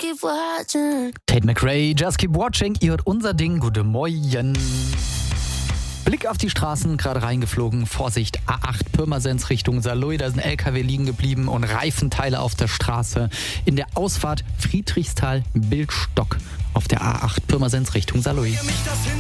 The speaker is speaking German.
keep watching. Tate McRae, Just Keep Watching, ihr hört unser Ding, gute Morgen. Blick auf die Straßen, gerade reingeflogen, Vorsicht, A8 Pirmasens Richtung Saarlouis, da ist ein LKW liegen geblieben und Reifenteile auf der Straße. In der Ausfahrt Friedrichsthal-Bildstock auf der A8 Pirmasens Richtung Saarlouis.